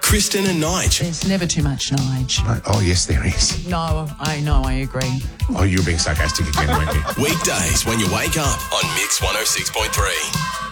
Kristen and Nige. There's never too much, Nige. Oh, yes, there is. No, I agree. Oh, you're being sarcastic again, weren't you? Weekdays when you wake up on Mix 106.3.